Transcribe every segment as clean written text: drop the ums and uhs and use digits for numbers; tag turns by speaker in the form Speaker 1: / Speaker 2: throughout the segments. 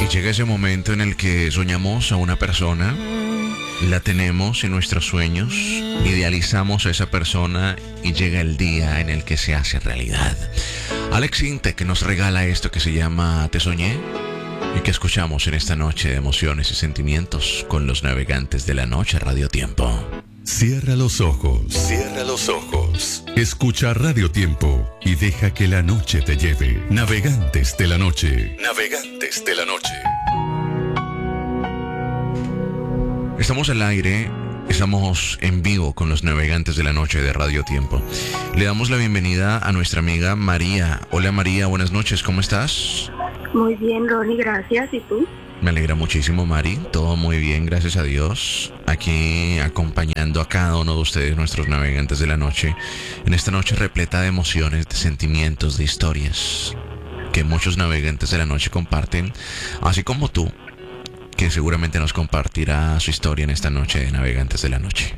Speaker 1: llega ese momento en el que soñamos a una persona, la tenemos en nuestros sueños, idealizamos a esa persona y llega el día en el que se hace realidad. Alex Intec nos regala esto que se llama Te Soñé y que escuchamos en esta noche de emociones y sentimientos con los navegantes de la noche Radio Tiempo.
Speaker 2: Cierra los ojos. Cierra los ojos. Escucha Radio Tiempo y deja que la noche te lleve. Navegantes de la noche. Navegantes de la noche.
Speaker 1: Estamos al aire, estamos en vivo con los navegantes de la noche de Radio Tiempo. Le damos la bienvenida a nuestra amiga María. Hola María, buenas noches, ¿cómo estás?
Speaker 3: Muy bien, Ronnie, gracias. ¿Y tú?
Speaker 1: Me alegra muchísimo, Mari. Todo muy bien, gracias a Dios. Aquí acompañando a cada uno de ustedes, nuestros navegantes de la noche, en esta noche repleta de emociones, de sentimientos, de historias que muchos navegantes de la noche comparten, así como tú, que seguramente nos compartirá su historia en esta noche de navegantes de la noche.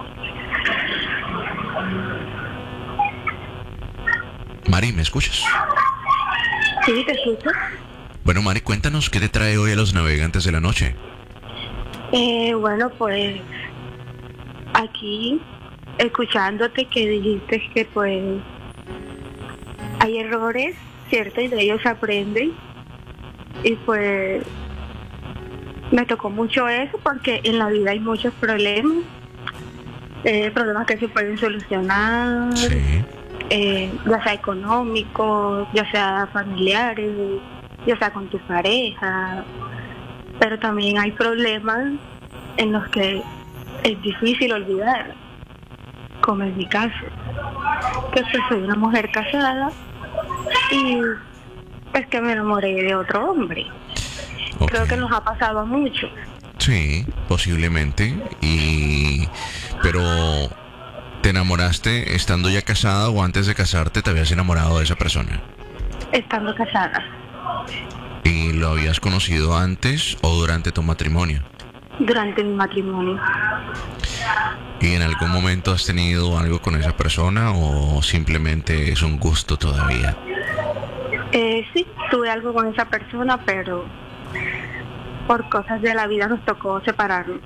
Speaker 1: Mari, ¿me escuchas?
Speaker 3: Sí, te escucho.
Speaker 1: Bueno, Mari, cuéntanos qué te trae hoy a los navegantes de la noche.
Speaker 3: Bueno, pues aquí escuchándote que dijiste que pues hay errores, ¿cierto? Y de ellos se aprende. Y pues me tocó mucho eso porque en la vida hay muchos problemas, problemas que se pueden solucionar,
Speaker 1: Sí.
Speaker 3: Ya sea económicos, ya sea familiares, ya sea con tu pareja, pero también hay problemas en los que es difícil olvidar, como en mi caso, que pues soy una mujer casada y pues que me enamoré de otro hombre.
Speaker 1: Okay.
Speaker 3: Creo que nos ha pasado a muchos.
Speaker 1: Sí, posiblemente. Pero ¿te enamoraste estando ya casada o antes de casarte te habías enamorado de esa persona?
Speaker 3: Estando casada.
Speaker 1: ¿Y lo habías conocido antes o durante tu matrimonio?
Speaker 3: Durante mi matrimonio.
Speaker 1: ¿Y en algún momento has tenido algo con esa persona o simplemente es un gusto todavía?
Speaker 3: Sí, tuve algo con esa persona, pero por cosas de la vida nos tocó separarnos.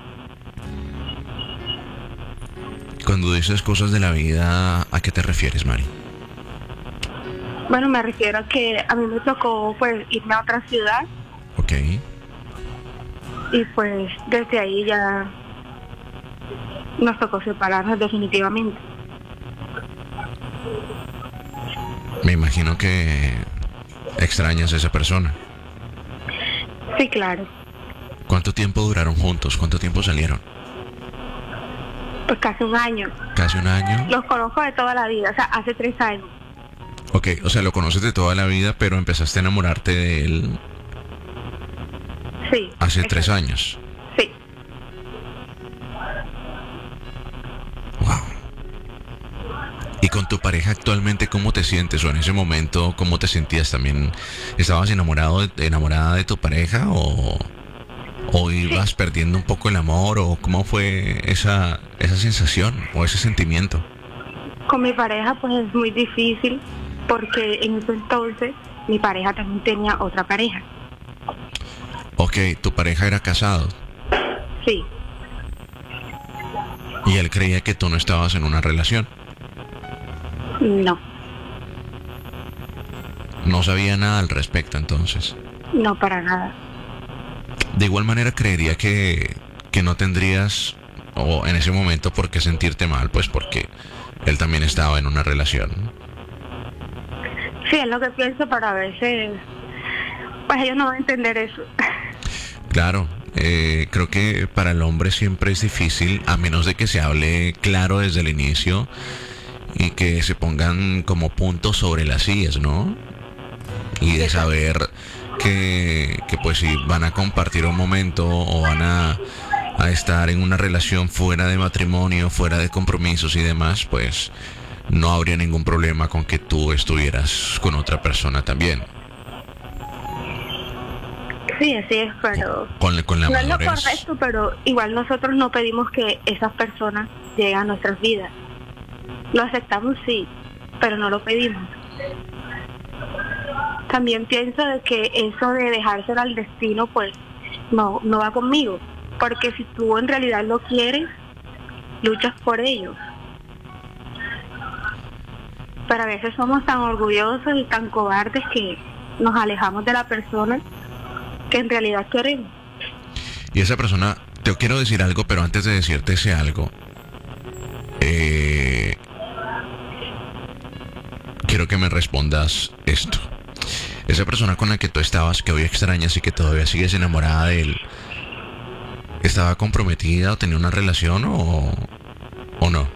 Speaker 1: Cuando dices cosas de la vida, ¿a qué te refieres, Mari?
Speaker 3: Bueno, me refiero a que a mí me tocó pues irme a otra ciudad
Speaker 1: Ok.
Speaker 3: y pues desde ahí ya nos tocó separarnos definitivamente.
Speaker 1: Me imagino que extrañas a esa persona.
Speaker 3: Sí, claro.
Speaker 1: ¿Cuánto tiempo duraron juntos? ¿Cuánto tiempo salieron?
Speaker 3: Pues casi un año.
Speaker 1: ¿Casi un año?
Speaker 3: Los conozco de toda la vida, o sea, hace 3 años.
Speaker 1: Ok, o sea, lo conoces de toda la vida, pero empezaste a enamorarte de él
Speaker 3: Sí.
Speaker 1: hace
Speaker 3: exacto.
Speaker 1: 3 años.
Speaker 3: Sí.
Speaker 1: Wow. ¿Y con tu pareja actualmente cómo te sientes? ¿O en ese momento cómo te sentías también? ¿Estabas enamorada de tu pareja o ibas perdiendo un poco el amor? ¿O cómo fue esa sensación o ese sentimiento?
Speaker 3: Con mi pareja pues es muy difícil porque en ese entonces mi pareja también tenía otra pareja.
Speaker 1: Ok, tu pareja era casado
Speaker 3: Sí.
Speaker 1: y él creía que tú no estabas en una relación.
Speaker 3: No.
Speaker 1: No sabía nada al respecto entonces.
Speaker 3: No, para nada.
Speaker 1: De igual manera creería que no tendrías, o en ese momento, por qué sentirte mal, pues porque él también estaba en una relación.
Speaker 3: Sí, es lo que pienso, pero a veces pues ellos no van a entender eso.
Speaker 1: Claro, creo que para el hombre siempre es difícil, a menos de que se hable claro desde el inicio y que se pongan como puntos sobre las sillas, ¿no? Y de saber que pues si van a compartir un momento o van a estar en una relación fuera de matrimonio, fuera de compromisos y demás, pues no habría ningún problema con que tú estuvieras con otra persona también.
Speaker 3: Sí, así es, pero
Speaker 1: Con la
Speaker 3: no es lo
Speaker 1: madurez.
Speaker 3: correcto, pero igual nosotros no pedimos que esas personas lleguen a nuestras vidas. Lo aceptamos, sí, pero no lo pedimos. también pienso de que eso de dejárselo al destino, pues no va conmigo, porque si tú en realidad lo quieres, luchas por ello. Pero a veces somos tan orgullosos y tan cobardes que nos alejamos de la persona que en realidad queremos.
Speaker 1: Y esa persona, te quiero decir algo, pero antes de decirte ese algo, quiero que me respondas esto. Esa persona con la que tú estabas, que hoy extrañas y que todavía sigues enamorada de él, ¿estaba comprometida o tenía una relación o no?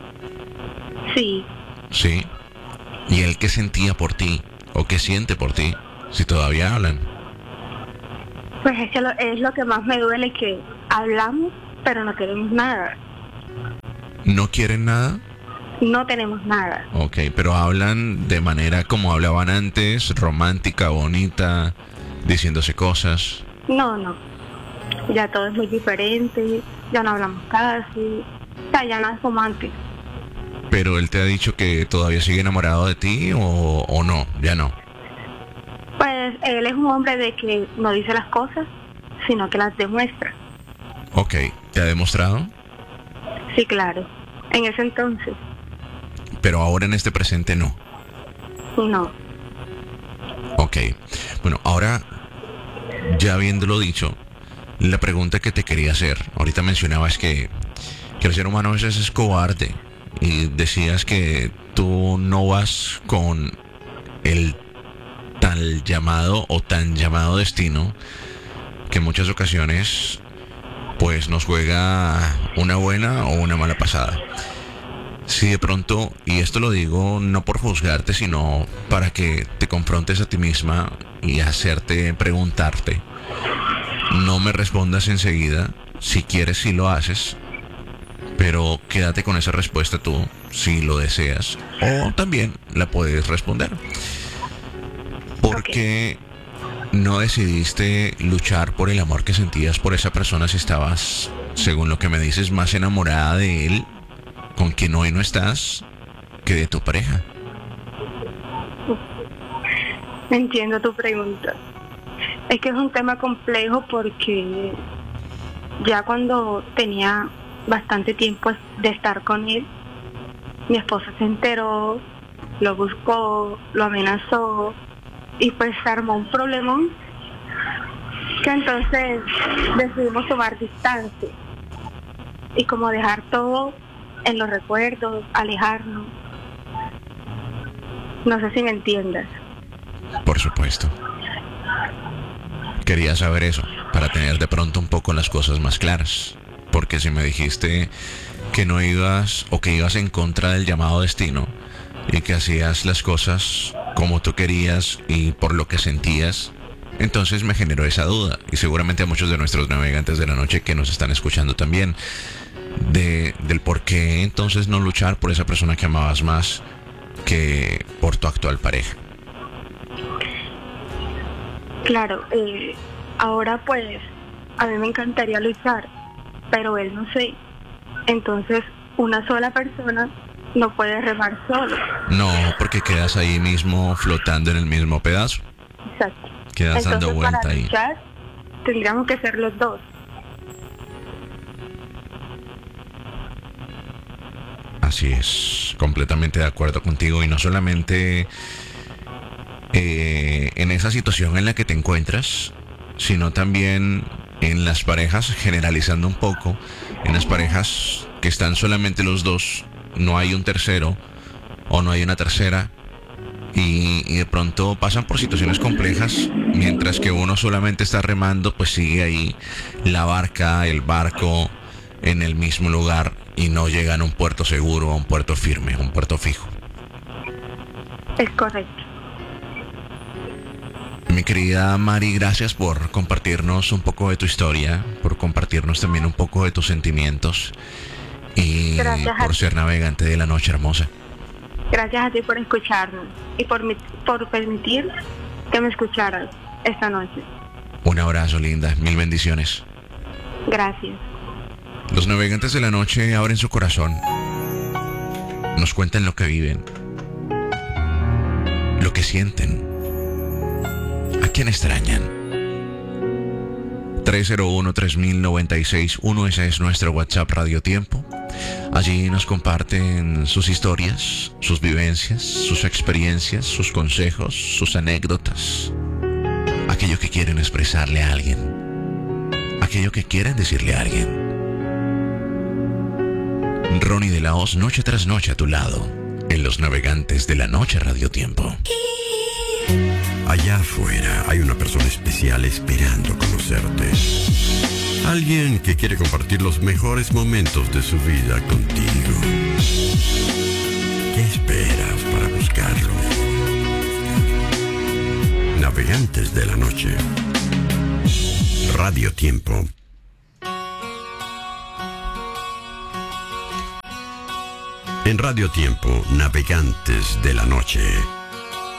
Speaker 3: Sí.
Speaker 1: Sí. ¿Y él qué sentía por ti o qué siente por ti, si todavía hablan?
Speaker 3: Pues es que es lo que más me duele, que hablamos, pero no queremos nada.
Speaker 1: ¿No quieren nada?
Speaker 3: No tenemos nada.
Speaker 1: Ok, pero hablan de manera como hablaban antes, romántica, bonita, diciéndose cosas.
Speaker 3: No. Ya todo es muy diferente, ya no hablamos casi, o sea, ya no es como antes.
Speaker 1: ¿Pero él te ha dicho que todavía sigue enamorado de ti o no? Ya no.
Speaker 3: Pues él es un hombre de que no dice las cosas, sino que las demuestra.
Speaker 1: Ok, ¿te ha demostrado?
Speaker 3: Sí, claro. En ese entonces,
Speaker 1: Pero ahora en este presente no.
Speaker 3: no.
Speaker 1: Ok, bueno, ahora ya habiéndolo dicho, la pregunta que te quería hacer, ahorita mencionabas que el ser humano a veces es cobarde y decías que tú no vas con el tal llamado o tan llamado destino, que en muchas ocasiones pues nos juega una buena o una mala pasada. Si de pronto, y esto lo digo no por juzgarte, sino para que te confrontes a ti misma y hacerte preguntarte, no me respondas enseguida, si quieres sí lo haces, pero quédate con esa respuesta tú, si lo deseas, o también la puedes responder. ¿Por qué no decidiste luchar por el amor que sentías por esa persona si estabas, según lo que me dices, más enamorada de él, con quien hoy no estás, que de tu pareja?
Speaker 3: Entiendo tu pregunta. Es que es un tema complejo porque ya cuando tenía bastante tiempo de estar con él, mi esposa se enteró, lo buscó, lo amenazó y pues se armó un problemón que entonces decidimos tomar distancia y como dejar todo en los recuerdos, alejarnos. No sé si me entiendas.
Speaker 1: Por supuesto. Quería saber eso, para tener de pronto un poco las cosas más claras. Porque si me dijiste que no ibas o que ibas en contra del llamado destino y que hacías las cosas como tú querías y por lo que sentías, entonces me generó esa duda. Y seguramente a muchos de nuestros navegantes de la noche que nos están escuchando también, del por qué entonces no luchar por esa persona que amabas más que por tu actual pareja.
Speaker 3: Claro, ahora pues a mí me encantaría luchar, pero él no sé. Entonces una sola persona no puede remar solo.
Speaker 1: No, porque quedas ahí mismo flotando en el mismo pedazo.
Speaker 3: Exacto.
Speaker 1: Quedas
Speaker 3: Entonces,
Speaker 1: dando vuelta
Speaker 3: para
Speaker 1: ahí.
Speaker 3: luchar tendríamos que ser los dos.
Speaker 1: Así es, completamente de acuerdo contigo. Y no solamente en esa situación en la que te encuentras, sino también en las parejas, generalizando un poco, en las parejas que están solamente los dos, no hay un tercero o no hay una tercera, y de pronto pasan por situaciones complejas, mientras que uno solamente está remando, pues sigue ahí la barca, el barco en el mismo lugar y no llegan a un puerto seguro, a un puerto firme, a un puerto fijo.
Speaker 3: Es correcto.
Speaker 1: Mi querida Mari, gracias por compartirnos un poco de tu historia, por compartirnos también un poco de tus sentimientos y por ser navegante de la noche, hermosa.
Speaker 3: Gracias a ti por escucharnos y por permitir que me escucharas esta noche.
Speaker 1: Un abrazo, linda, mil bendiciones.
Speaker 3: Gracias.
Speaker 1: Los navegantes de la noche abren su corazón, nos cuentan lo que viven, lo que sienten, quién extrañan? 301-3096-1, ese es nuestro WhatsApp Radio Tiempo. Allí nos comparten sus historias, sus vivencias, sus experiencias, sus consejos, sus anécdotas. Aquello que quieren expresarle a alguien. Aquello que quieren decirle a alguien. Ronnie de la Hoz, noche tras noche a tu lado, en Los Navegantes de la Noche Radio Tiempo.
Speaker 4: Allá afuera hay una persona especial esperando conocerte. Alguien que quiere compartir los mejores momentos de su vida contigo. ¿Qué esperas para buscarlo? Navegantes de la Noche. Radio Tiempo. En Radio Tiempo, Navegantes de la Noche.